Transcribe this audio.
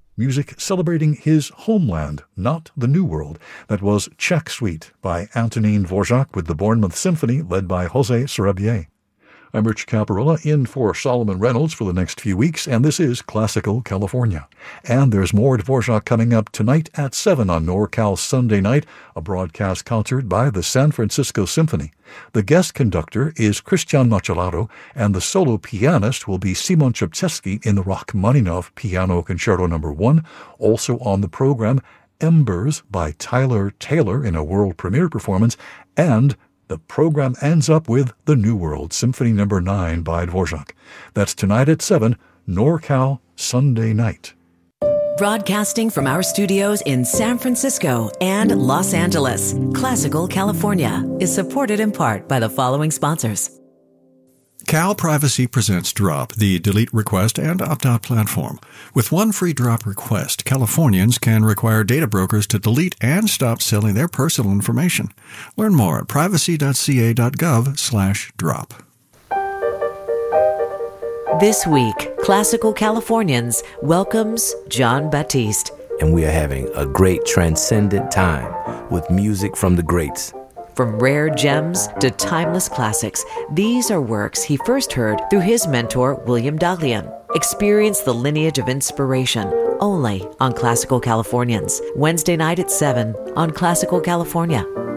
Music celebrating his homeland, not the New World. That was Czech Suite by Antonín Dvořák with the Bournemouth Symphony led by José Sarabia. I'm Rich Caparilla, in for Solomon Reynolds for the next few weeks, and this is Classical California. And there's more Dvořák coming up tonight at 7 on NorCal Sunday Night, a broadcast concert by the San Francisco Symphony. The guest conductor is Christian Macellaro, and the solo pianist will be Simon Czapczewski in the Rachmaninoff Piano Concerto No. 1. Also on the program, Embers by Tyler Taylor in a world premiere performance, and the program ends up with The New World, Symphony No. 9 by Dvořák. That's tonight at 7, NorCal Sunday Night. Broadcasting from our studios in San Francisco and Los Angeles, Classical California is supported in part by the following sponsors. Cal Privacy presents Drop, the delete request and opt-out platform. With one free drop request, Californians can require data brokers to delete and stop selling their personal information. Learn more at privacy.ca.gov/drop. This week, Classical Californians welcomes Jon Batiste. And we are having a great transcendent time with music from the greats. From rare gems to timeless classics, these are works he first heard through his mentor, William Daglian. Experience the lineage of inspiration only on Classical Californians, Wednesday night at 7 on Classical California.